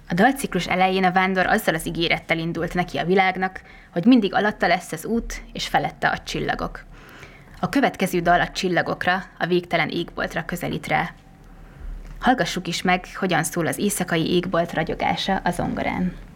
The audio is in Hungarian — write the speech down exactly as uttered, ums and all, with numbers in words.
A dalciklus elején a vándor azzal az ígérettel indult neki a világnak, hogy mindig alatta lesz az út, és felette a csillagok. A következő dal a csillagokra, a végtelen égboltra közelít rá. Hallgassuk is meg, hogyan szól az éjszakai égbolt ragyogása a zongorán.